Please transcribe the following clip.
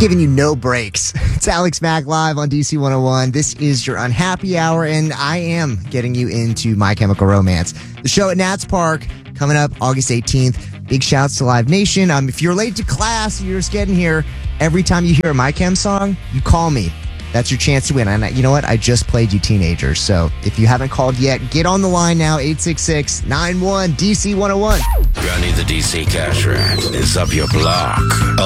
Giving you no breaks. It's Alex Mack live on DC 101. This is your Unhappy Hour, and I am getting you into My Chemical Romance. The show at Nats Park coming up August 18th. Big shouts to Live Nation. If you're late to class, you're just getting here. Every time you hear a My Chem song, you call me. That's your chance to win. And you know what? I just played you Teenagers. So if you haven't called yet, get on the line now. 866-91-DC-101. Johnny the DC Cash Rat is up your block.